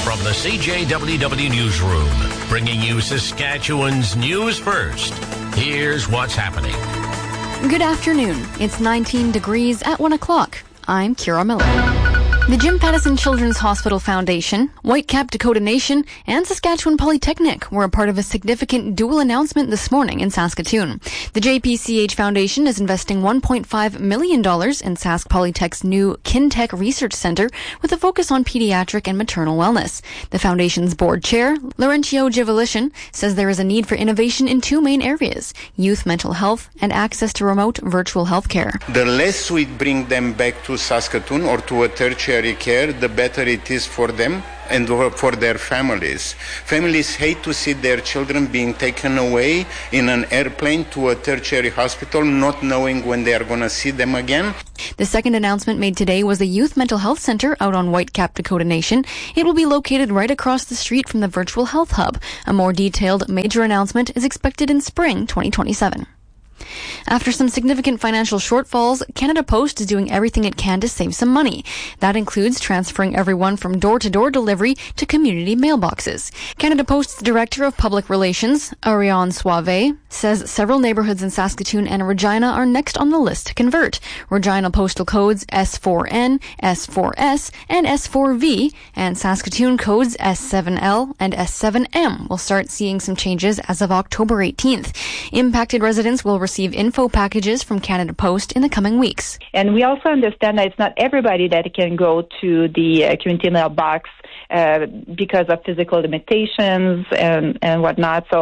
From the CJWW Newsroom, bringing you Saskatchewan's news first. Here's what's happening. Good afternoon. It's 19 degrees at 1 o'clock. I'm Kira Miller. The Jim Pattison Children's Hospital Foundation, Whitecap Dakota Nation, and Saskatchewan Polytechnic were a part of a significant dual announcement this morning in Saskatoon. The JPCH Foundation is investing $1.5 million in Sask Polytech's new KinTech Research Center with a focus on pediatric and maternal wellness. The foundation's board chair, Laurentio Givelishin, says there is a need for innovation in two main areas: youth mental health and access to remote virtual healthcare. The less we bring them back to Saskatoon or to a tertiary care, the better it is for them and for their families. Families hate to see their children being taken away in an airplane to a tertiary hospital, not knowing when they are going to see them again. The second announcement made today was the Youth Mental Health Center out on Whitecap, Dakota Nation. It will be located right across the street from the Virtual Health Hub. A more detailed major announcement is expected in spring 2027. After some significant financial shortfalls, Canada Post is doing everything it can to save some money. That includes transferring everyone from door-to-door delivery to community mailboxes. Canada Post's Director of Public Relations, Ariane Soave, says several neighborhoods in Saskatoon and Regina are next on the list to convert. Regina postal codes S4N, S4S, and S4V, and Saskatoon codes S7L and S7M will start seeing some changes as of October 18th. Impacted residents will receive info packages from Canada Post in the coming weeks. And we also understand that it's not everybody that can go to the community mailbox because of physical limitations and whatnot. So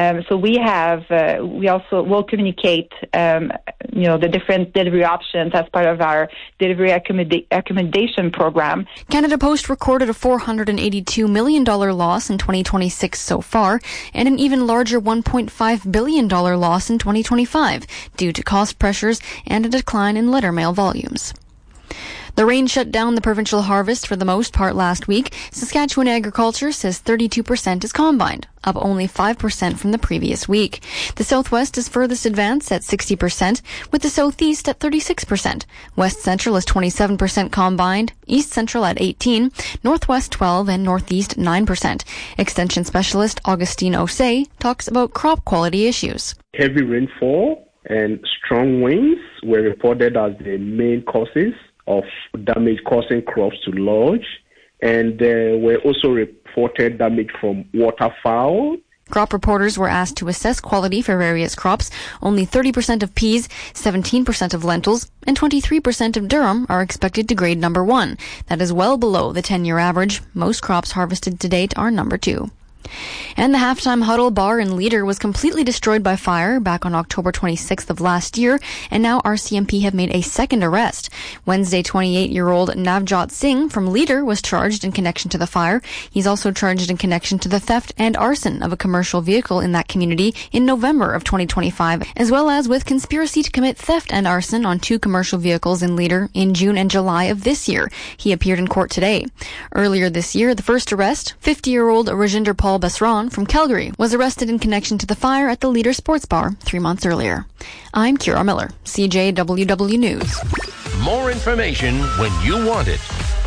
we also will communicate the different delivery options as part of our delivery accommodation program. Canada Post recorded a $482 million loss in 2026 so far, and an even larger $1.5 billion loss in 2025 due to cost pressures and a decline in letter mail volumes. The rain shut down the provincial harvest for the most part last week. Saskatchewan Agriculture says 32% is combined, up only 5% from the previous week. The Southwest is furthest advanced at 60%, with the Southeast at 36%. West Central is 27% combined, East Central at 18%, Northwest 12%, and Northeast 9%. Extension specialist Augustine Osei talks about crop quality issues. Heavy rainfall and strong winds were reported as the main causes of damage causing crops to lodge, and there were also reported damage from waterfowl. Crop reporters were asked to assess quality for various crops. Only 30% of peas, 17% of lentils, and 23% of durum are expected to grade number 1. That is well below the 10-year average. Most crops harvested to date are number 2. And the Halftime Huddle bar in Leader was completely destroyed by fire back on October 26th of last year, and now RCMP have made a second arrest. Wednesday, 28-year-old Navjot Singh from Leader was charged in connection to the fire. He's also charged in connection to the theft and arson of a commercial vehicle in that community in November of 2025, as well as with conspiracy to commit theft and arson on 2 commercial vehicles in Leader in June and July of this year. He appeared in court today. Earlier this year, the first arrest, 50-year-old Rajinder Paul Basran from Calgary, was arrested in connection to the fire at the Leader Sports Bar 3 months earlier. I'm Kira Miller, CJWW News. More information when you want it.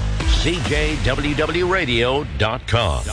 CJWWRadio.com.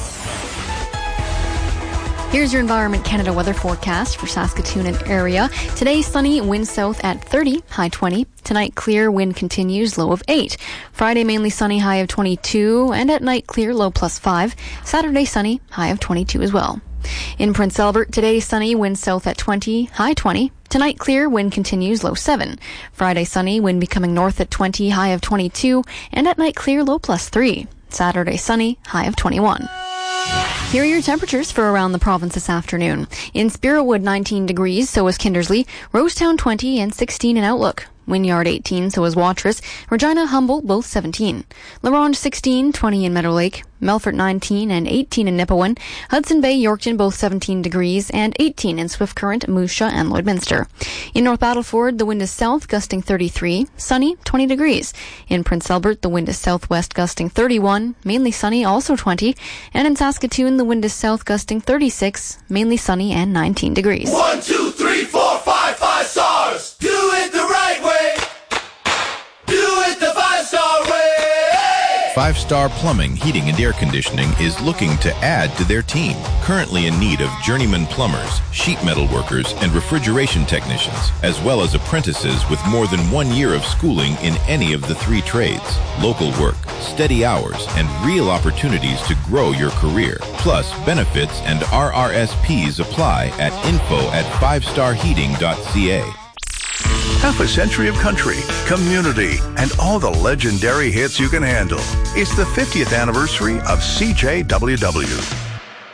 Here's your Environment Canada weather forecast for Saskatoon and area. Today, sunny, wind south at 30, high 20. Tonight, clear, wind continues, low of 8. Friday, mainly sunny, high of 22. And at night, clear, low plus 5. Saturday, sunny, high of 22 as well. In Prince Albert, today, sunny, wind south at 20, high 20. Tonight, clear, wind continues, low 7. Friday, sunny, wind becoming north at 20, high of 22. And at night, clear, low plus 3. Saturday, sunny, high of 21. Here are your temperatures for around the province this afternoon. In Spiritwood, 19 degrees, so is Kindersley. Rosetown, 20 and 16 in Outlook. Wynyard, 18, so is Watrous. Regina, Humboldt, both 17. La Ronge, 16, 20 in Meadow Lake. Melfort, 19 and 18 in Nipawin. Hudson Bay, Yorkton, both 17 degrees and 18 in Swift Current, Moose Jaw, and Lloydminster. In North Battleford, the wind is south, gusting 33. Sunny, 20 degrees. In Prince Albert, the wind is southwest, gusting 31. Mainly sunny, also 20. And in Saskatoon, the wind is south, gusting 36. Mainly sunny and 19 degrees. 1, 2, 3, 4, 5, 5 stars. Do it the right way. Do it the 5-star way. Five Star Plumbing, Heating, and Air Conditioning is looking to add to their team. Currently in need of journeyman plumbers, sheet metal workers, and refrigeration technicians, as well as apprentices with more than 1 year of schooling in any of the 3 trades. Local work, steady hours, and real opportunities to grow your career. Plus, benefits and RRSPs apply at info@fivestarheating.ca. Half a century of country, community, and all the legendary hits you can handle. It's the 50th anniversary of CJWW.